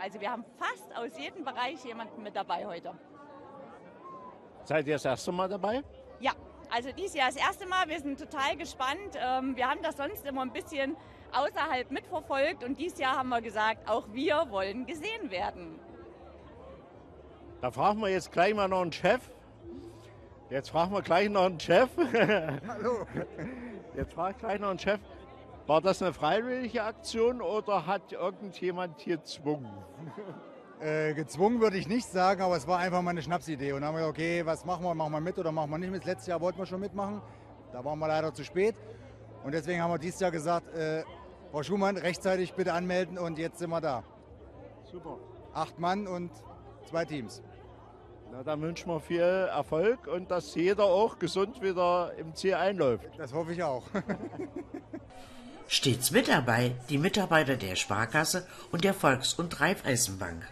Also wir haben fast aus jedem Bereich jemanden mit dabei heute. Seid ihr das erste Mal dabei? Ja, also dieses Jahr das erste Mal. Wir sind total gespannt. Wir haben das sonst immer ein bisschen außerhalb mitverfolgt und dieses Jahr haben wir gesagt, auch wir wollen gesehen werden. Da fragen wir jetzt gleich mal noch einen Chef. Jetzt frage ich gleich noch einen Chef. War das eine freiwillige Aktion oder hat irgendjemand hier gezwungen? Gezwungen würde ich nicht sagen, aber es war einfach mal eine Schnapsidee. Und dann haben wir gesagt, okay, was machen wir? Machen wir mit oder machen wir nicht mit? Letztes Jahr wollten wir schon mitmachen, da waren wir leider zu spät. Und deswegen haben wir dieses Jahr gesagt, Frau Schumann, rechtzeitig bitte anmelden und jetzt sind wir da. Super. 8 Mann und 2 Teams. Na, dann wünschen wir viel Erfolg und dass jeder auch gesund wieder im Ziel einläuft. Das hoffe ich auch. Stets mit dabei die Mitarbeiter der Sparkasse und der Volks- und Raiffeisenbank.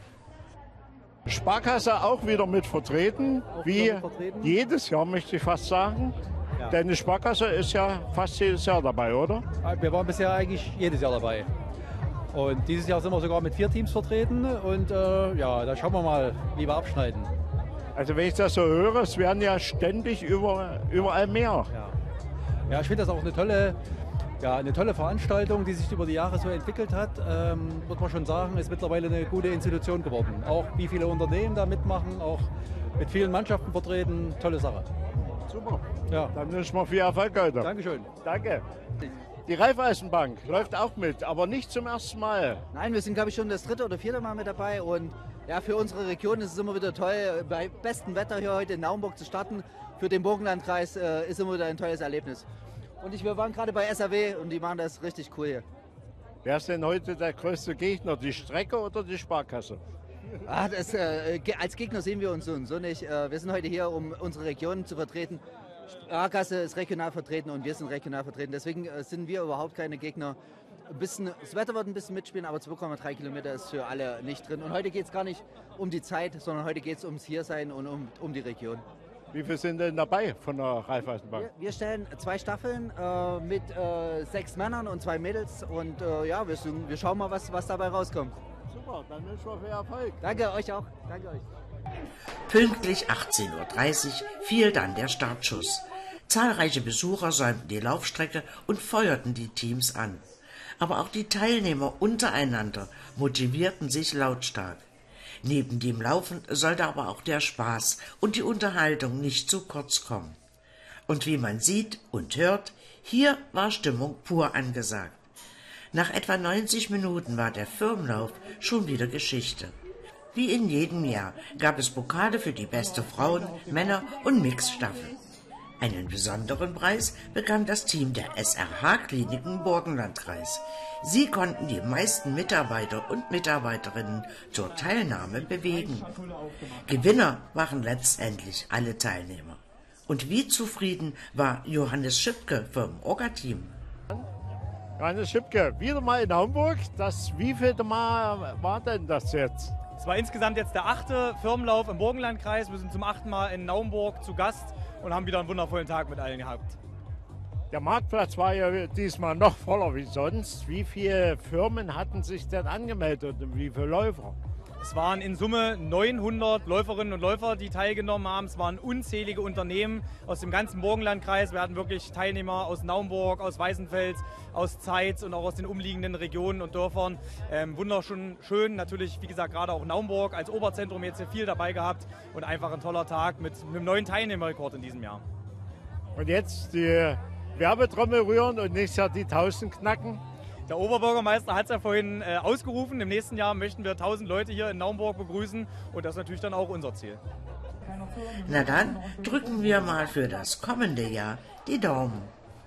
Sparkasse auch wieder mit vertreten, wie jedes Jahr möchte ich fast sagen. Ja. Denn die Sparkasse ist ja fast jedes Jahr dabei, oder? Wir waren bisher eigentlich jedes Jahr dabei. Und dieses Jahr sind wir sogar mit 4 Teams vertreten und ja, da schauen wir mal, wie wir abschneiden. Also wenn ich das so höre, es werden ja ständig überall mehr. Ja, ich finde das auch eine tolle Veranstaltung, die sich über die Jahre so entwickelt hat. Muss man schon sagen, ist mittlerweile eine gute Institution geworden. Auch wie viele Unternehmen da mitmachen, auch mit vielen Mannschaften vertreten, tolle Sache. Super, ja. Dann wünschen wir viel Erfolg heute. Dankeschön. Danke. Die Raiffeisenbank läuft auch mit, aber nicht zum ersten Mal. Nein, wir sind, glaube ich, schon das 3. oder 4. Mal mit dabei. Und ja, für unsere Region ist es immer wieder toll, bei bestem Wetter hier heute in Naumburg zu starten. Für den Burgenlandkreis ist immer wieder ein tolles Erlebnis. Und wir waren gerade bei SAW und die machen das richtig cool hier. Wer ist denn heute der größte Gegner, die Strecke oder die Sparkasse? Als Gegner sehen wir uns so und so nicht. Wir sind heute hier, um unsere Region zu vertreten. Sparkasse ist regional vertreten und wir sind regional vertreten. Deswegen sind wir überhaupt keine Gegner. Das Wetter wird ein bisschen mitspielen, aber 2,3 Kilometer ist für alle nicht drin. Und heute geht es gar nicht um die Zeit, sondern heute geht es ums Hiersein und um die Region. Wie viele sind denn dabei von der Raiffeisenbank? Wir stellen 2 Staffeln mit 6 Männern und 2 Mädels. Und ja, wir schauen mal, was dabei rauskommt. Super, dann wünschen wir viel Erfolg. Danke euch auch. Danke euch. Pünktlich 18:30 Uhr fiel dann der Startschuss. Zahlreiche Besucher säumten die Laufstrecke und feuerten die Teams an. Aber auch die Teilnehmer untereinander motivierten sich lautstark. Neben dem Laufen sollte aber auch der Spaß und die Unterhaltung nicht zu kurz kommen. Und wie man sieht und hört, hier war Stimmung pur angesagt. Nach etwa 90 Minuten war der Firmenlauf schon wieder Geschichte. Wie in jedem Jahr gab es Pokale für die beste Frauen-, Männer- und Mixstaffel. Einen besonderen Preis bekam das Team der SRH-Kliniken Burgenlandkreis. Sie konnten die meisten Mitarbeiter und Mitarbeiterinnen zur Teilnahme bewegen. Gewinner waren letztendlich alle Teilnehmer. Und wie zufrieden war Johannes Schipke vom Orga-Team? Johannes Schipke, wieder mal in Hamburg. Das wievielte Mal war denn das jetzt? Es war insgesamt jetzt der 8. Firmenlauf im Burgenlandkreis. Wir sind zum 8. Mal in Naumburg zu Gast und haben wieder einen wundervollen Tag mit allen gehabt. Der Marktplatz war ja diesmal noch voller wie sonst. Wie viele Firmen hatten sich denn angemeldet und wie viele Läufer? Es waren in Summe 900 Läuferinnen und Läufer, die teilgenommen haben. Es waren unzählige Unternehmen aus dem ganzen Burgenlandkreis. Wir hatten wirklich Teilnehmer aus Naumburg, aus Weißenfels, aus Zeitz und auch aus den umliegenden Regionen und Dörfern. Wunderschön, schön. Natürlich, wie gesagt, gerade auch Naumburg als Oberzentrum jetzt hier viel dabei gehabt. Und einfach ein toller Tag mit einem neuen Teilnehmerrekord in diesem Jahr. Und jetzt die Werbetrommel rühren und nächstes Jahr die 1000 knacken. Der Oberbürgermeister hat es ja vorhin ausgerufen. Im nächsten Jahr möchten wir 1000 Leute hier in Naumburg begrüßen. Und das ist natürlich dann auch unser Ziel. Na dann drücken wir mal für das kommende Jahr die Daumen.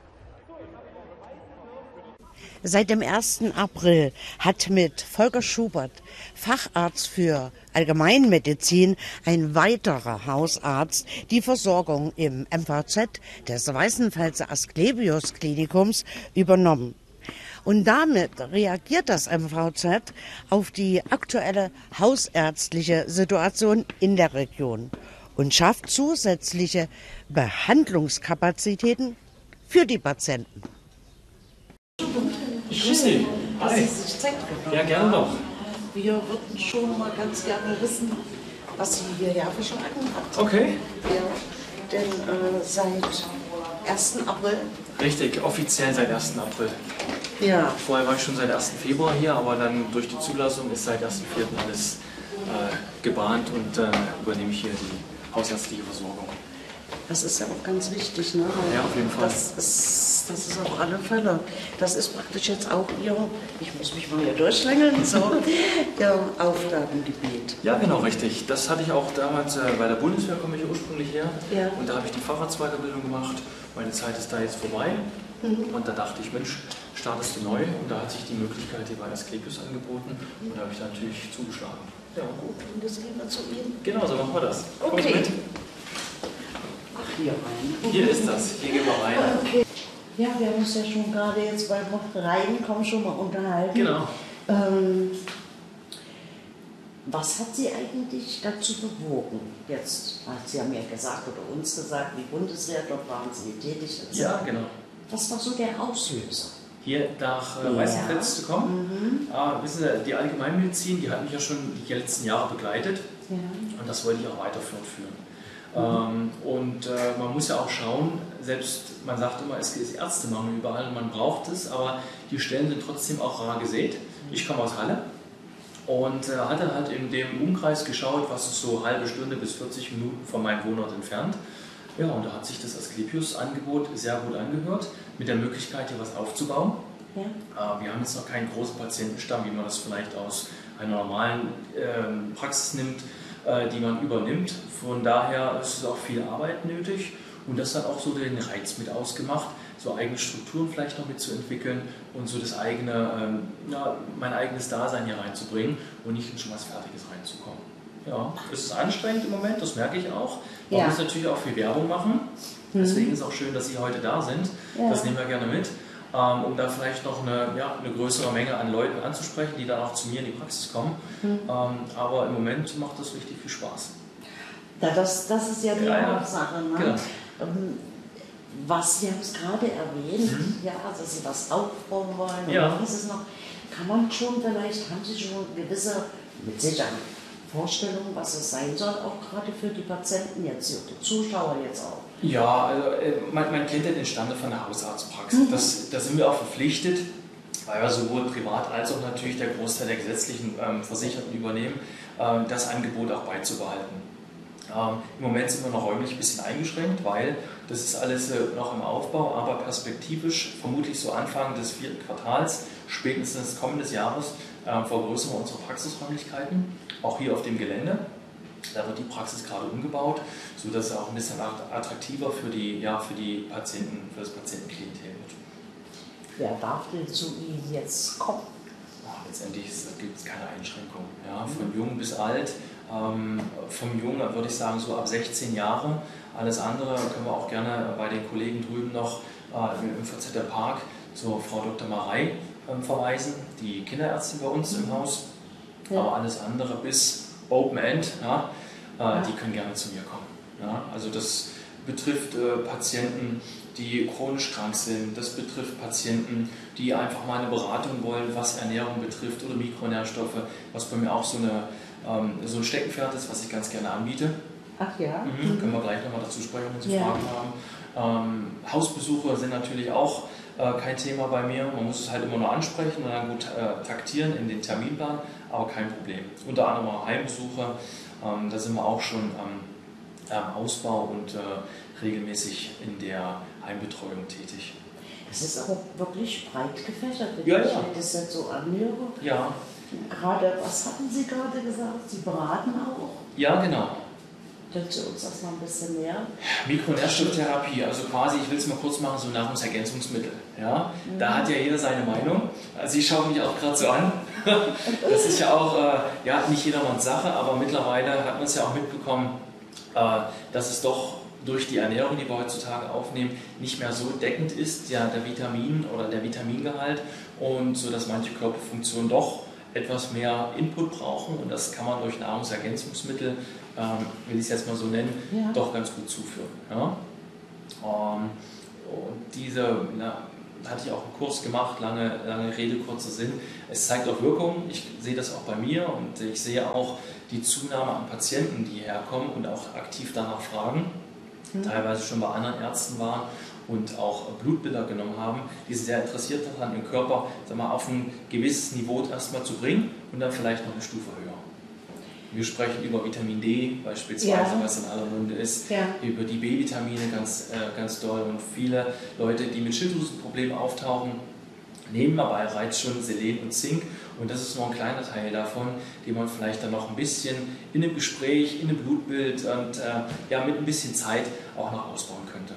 Seit dem 1. April hat mit Volker Schubert, Facharzt für Allgemeinmedizin, ein weiterer Hausarzt die Versorgung im MVZ des Weißenfelser Asklepios Klinikums übernommen. Und damit reagiert das MVZ auf die aktuelle hausärztliche Situation in der Region und schafft zusätzliche Behandlungskapazitäten für die Patienten. Ich grüße Sie. Hi. Ja, gerne doch. wir würden schon mal ganz gerne wissen, was Sie hierher verschlagen hat. Okay. Ja, denn seit 1. April. Richtig, offiziell seit 1. April. Ja. Vorher war ich schon seit 1. Februar hier, aber dann durch die Zulassung ist seit 1.4. alles gebahnt und übernehme ich hier die hausärztliche Versorgung. Das ist ja auch ganz wichtig, ne? Ja, auf jeden Fall. Das ist auf alle Fälle. Das ist praktisch jetzt auch Ihr, ich muss mich mal hier durchschlängeln, so, Ihr Aufgabengebiet. Ja, genau, richtig. Das hatte ich auch damals bei der Bundeswehr, komme ich ursprünglich her. Ja. Und da habe ich die Facharztweiterbildung gemacht. Meine Zeit ist da jetzt vorbei. Und da dachte ich, Mensch, startest du neu? Und da hat sich die Möglichkeit hier bei Asklepios angeboten. Und da habe ich natürlich zugeschlagen. Ja, gut. Und das gehen wir zu Ihnen. Genau, so machen wir das. Kommen Sie Okay. mit? Ach, hier rein. Hier ist das. Hier gehen wir rein. Okay. Ja, wir haben uns ja schon gerade jetzt beim Reinkommen schon mal unterhalten. Genau. Was hat Sie eigentlich dazu bewogen? Jetzt, Sie haben ja gesagt oder uns gesagt, die Bundeswehr, dort waren Sie tätig. Ja, genau. Was war so der Auslöser? Hier nach Weißenfels zu kommen. Wissen Sie, die Allgemeinmedizin, die hat mich ja schon die letzten Jahre begleitet. Ja. Und das wollte ich auch weiterführen. Man muss ja auch schauen, selbst man sagt immer, es ist Ärztemangel überall und man braucht es, aber die Stellen sind trotzdem auch rar gesät. Ich komme aus Halle und hatte halt in dem Umkreis geschaut, was ist so halbe Stunde bis 40 Minuten von meinem Wohnort entfernt. Ja, und da hat sich das Asklepios-Angebot sehr gut angehört, mit der Möglichkeit, hier was aufzubauen. Ja. Wir haben jetzt noch keinen großen Patientenstamm, wie man das vielleicht aus einer normalen Praxis nimmt, die man übernimmt. Von daher ist es auch viel Arbeit nötig und das hat auch so den Reiz mit ausgemacht, so eigene Strukturen vielleicht noch mitzuentwickeln und so das eigene, mein eigenes Dasein hier reinzubringen und nicht in schon was Fertiges reinzukommen. Ja, es ist anstrengend im Moment, das merke ich auch. Man muss natürlich auch viel Werbung machen. Deswegen ist es auch schön, dass Sie heute da sind. Ja. Das nehmen wir gerne mit, um da vielleicht noch eine größere Menge an Leuten anzusprechen, die dann auch zu mir in die Praxis kommen. Aber im Moment macht das richtig viel Spaß. Ja, das ist ja die Hauptsache. Ne? Genau. Was, Sie haben es gerade erwähnt, dass Sie was aufbauen wollen. Ja. Was ist noch? Kann man schon vielleicht, haben Sie schon gewisse, mit Sicherheit, Vorstellungen, was es sein soll, auch gerade für die Patienten jetzt, die Zuschauer jetzt auch? Ja, also man kennt ja den Standard von der Hausarztpraxis. Da sind wir auch verpflichtet, weil wir sowohl privat als auch natürlich der Großteil der gesetzlichen Versicherten übernehmen, das Angebot auch beizubehalten. Im Moment sind wir noch räumlich ein bisschen eingeschränkt, weil das ist alles noch im Aufbau, aber perspektivisch, vermutlich so Anfang des 4. Quartals, spätestens kommendes Jahres, vergrößern wir unsere Praxisräumlichkeiten, auch hier auf dem Gelände. Da wird die Praxis gerade umgebaut, sodass es auch ein bisschen attraktiver für die Patienten, für das Patientenklientel wird. Wer darf denn zu Ihnen jetzt kommen? Letztendlich gibt es keine Einschränkung. Ja, von jung bis alt. Vom Jungen würde ich sagen so ab 16 Jahre. Alles andere können wir auch gerne bei den Kollegen drüben noch im VZ Park zur Frau Dr. Marei verweisen, die Kinderärztin bei uns im Haus. Ja. Aber alles andere bis Open End, die können gerne zu mir kommen. Ja, also das betrifft Patienten, die chronisch krank sind. Das betrifft Patienten, die einfach mal eine Beratung wollen, was Ernährung betrifft oder Mikronährstoffe, was bei mir auch so ein Steckenpferd ist, was ich ganz gerne anbiete. Ach ja. Können wir gleich nochmal dazu sprechen, wenn Sie Fragen haben. Hausbesuche sind natürlich auch kein Thema bei mir. Man muss es halt immer nur ansprechen und dann gut taktieren in den Terminplan, aber kein Problem. Unter anderem auch Heimbesuche, da sind wir auch schon am Ausbau und regelmäßig in der Heimbetreuung tätig. Das ist auch wirklich breit gefächert, wenn ich das jetzt so anhöre. Ja. Gerade, was hatten Sie gerade gesagt? Sie beraten auch? Ja, genau. Können Sie uns das mal ein bisschen näher? Mikronährstofftherapie, also quasi, ich will es mal kurz machen, so Nahrungsergänzungsmittel. Ja? Da hat ja jeder seine Meinung. Also ich schaue mich auch gerade so an. Das ist ja auch nicht jedermanns Sache, aber mittlerweile hat man es ja auch mitbekommen, dass es doch durch die Ernährung, die wir heutzutage aufnehmen, nicht mehr so deckend ist, der Vitamin oder der Vitamingehalt, und so dass manche Körperfunktionen doch etwas mehr Input brauchen, und das kann man durch Nahrungsergänzungsmittel, will ich es jetzt mal so nennen, doch ganz gut zuführen. Ja? Und diese hatte ich auch einen Kurs gemacht, lange Rede, kurzer Sinn. Es zeigt auch Wirkung. Ich sehe das auch bei mir und ich sehe auch die Zunahme an Patienten, die herkommen und auch aktiv danach fragen, teilweise schon bei anderen Ärzten waren und auch Blutbilder genommen haben, die sind sehr interessiert daran, den Körper auf ein gewisses Niveau erstmal zu bringen und dann vielleicht noch eine Stufe höher. Wir sprechen über Vitamin D beispielsweise, was in aller Munde ist, über die B-Vitamine ganz doll und viele Leute, die mit Schilddrüsenproblemen auftauchen, nehmen aber bereits schon Selen und Zink und das ist nur ein kleiner Teil davon, den man vielleicht dann noch ein bisschen in einem Gespräch, in einem Blutbild und mit ein bisschen Zeit auch noch ausbauen könnte.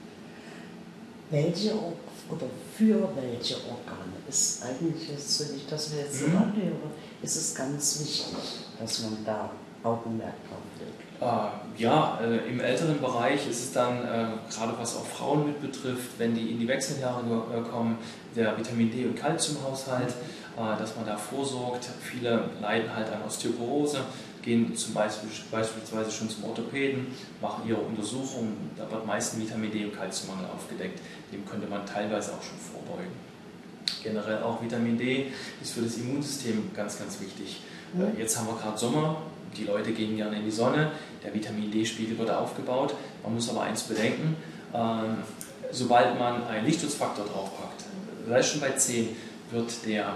Welche oder für welche Organe ist eigentlich, wenn ich das mir jetzt so anhöre, ist es ganz wichtig, dass man da Augenmerk drauf legt? Im älteren Bereich ist es dann, gerade was auch Frauen mit betrifft, wenn die in die Wechseljahre kommen, der Vitamin D- und Kalziumhaushalt, dass man da vorsorgt. Viele leiden halt an Osteoporose, gehen zum Beispiel beispielsweise schon zum Orthopäden, machen ihre Untersuchungen, da wird meist ein Vitamin D- und Kalziummangel aufgedeckt. Dem könnte man teilweise auch schon vorbeugen. Generell auch Vitamin D ist für das Immunsystem ganz, ganz wichtig. Jetzt haben wir gerade Sommer, die Leute gehen gerne in die Sonne, der Vitamin D-Spiegel wird aufgebaut. Man muss aber eins bedenken, sobald man einen Lichtschutzfaktor draufpackt, sei es schon bei 10, wird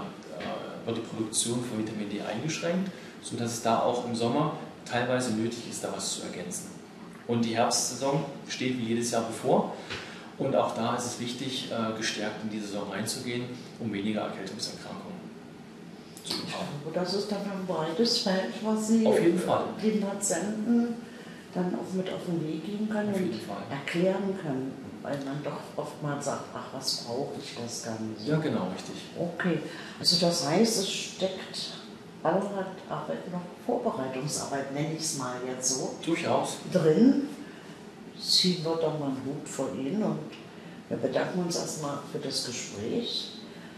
die Produktion von Vitamin D eingeschränkt, sodass es da auch im Sommer teilweise nötig ist, da was zu ergänzen. Und die Herbstsaison steht wie jedes Jahr bevor. Und auch da ist es wichtig, gestärkt in die Saison reinzugehen, um weniger Erkältungserkrankungen zu bekommen. Das ist dann ein breites Feld, was Sie den Patienten dann auch mit auf den Weg geben können und erklären können, weil man doch oftmals sagt, ach, was brauche ich das Ganze? Ja, genau, richtig. Okay, also das heißt, es steckt allerhand Arbeit, noch Vorbereitungsarbeit, nenne ich es mal jetzt so, durchaus drin. Ziehen wir doch mal einen Hut vor Ihnen und wir bedanken uns erstmal für das Gespräch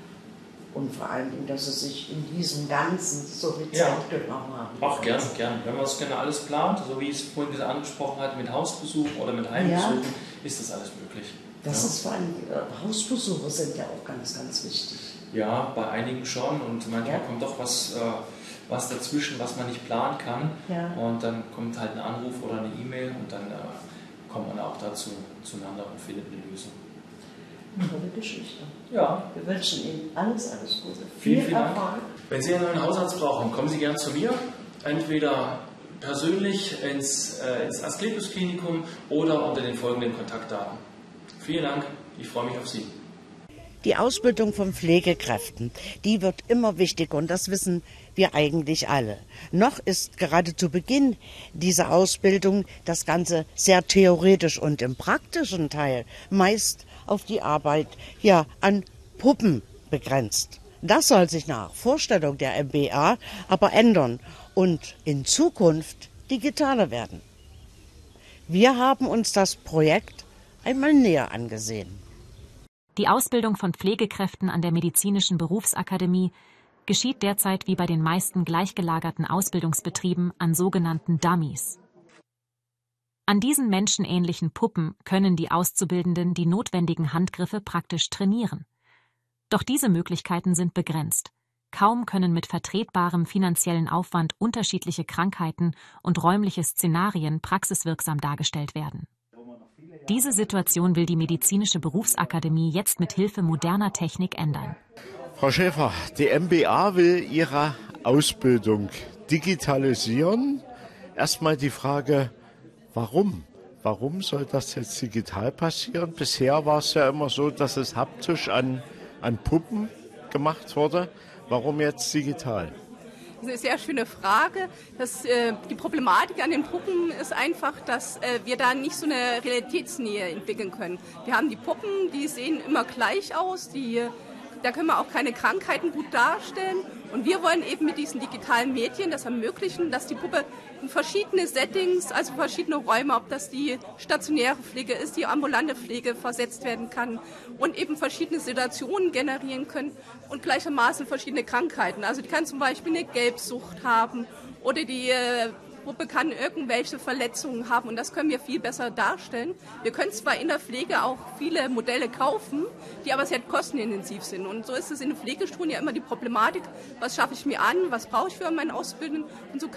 und vor allen Dingen, dass Sie sich in diesem Ganzen so viel Zeit genommen haben. Auch gern. Wenn man es gerne alles plant, so wie ich es vorhin angesprochen hatte, mit Hausbesuchen oder mit Heimbesuchen, ist das alles möglich. Das ist vor allem, Hausbesuche sind ja auch ganz, ganz wichtig. Ja, bei einigen schon und manchmal kommt doch was dazwischen, was man nicht planen kann und dann kommt halt ein Anruf oder eine E-Mail und dann kommt man auch dazu zueinander und findet eine Lösung. Eine tolle Geschichte. Ja. Wir wünschen Ihnen alles Gute. Vielen Dank. Wenn Sie einen neuen Hausarzt brauchen, kommen Sie gerne zu mir. Entweder persönlich ins Asklepios Klinikum oder unter den folgenden Kontaktdaten. Vielen Dank. Ich freue mich auf Sie. Die Ausbildung von Pflegekräften, die wird immer wichtiger und das wissen wir eigentlich alle. Noch ist gerade zu Beginn dieser Ausbildung das Ganze sehr theoretisch und im praktischen Teil meist auf die Arbeit an Puppen begrenzt. Das soll sich nach Vorstellung der MBA aber ändern und in Zukunft digitaler werden. Wir haben uns das Projekt einmal näher angesehen. Die Ausbildung von Pflegekräften an der Medizinischen Berufsakademie geschieht derzeit wie bei den meisten gleichgelagerten Ausbildungsbetrieben an sogenannten Dummies. An diesen menschenähnlichen Puppen können die Auszubildenden die notwendigen Handgriffe praktisch trainieren. Doch diese Möglichkeiten sind begrenzt. Kaum können mit vertretbarem finanziellen Aufwand unterschiedliche Krankheiten und räumliche Szenarien praxiswirksam dargestellt werden. Diese Situation will die Medizinische Berufsakademie jetzt mit Hilfe moderner Technik ändern. Frau Schäfer, die MBA will ihre Ausbildung digitalisieren. Erstmal die Frage, warum? Warum soll das jetzt digital passieren? Bisher war es ja immer so, dass es haptisch an Puppen gemacht wurde. Warum jetzt digital? Das ist eine sehr schöne Frage. Die Problematik an den Puppen ist einfach, dass wir da nicht so eine Realitätsnähe entwickeln können. Wir haben die Puppen, die sehen immer gleich aus, da können wir auch keine Krankheiten gut darstellen. Und wir wollen eben mit diesen digitalen Medien das ermöglichen, dass die Puppe in verschiedene Settings, also verschiedene Räume, ob das die stationäre Pflege ist, die ambulante Pflege versetzt werden kann und eben verschiedene Situationen generieren können und gleichermaßen verschiedene Krankheiten. Also die kann zum Beispiel eine Gelbsucht haben oder die Gruppe kann irgendwelche Verletzungen haben und das können wir viel besser darstellen. Wir können zwar in der Pflege auch viele Modelle kaufen, die aber sehr kostenintensiv sind. Und so ist es in den Pflegeschulen ja immer die Problematik, was schaffe ich mir an, was brauche ich für meine Ausbildung. Und so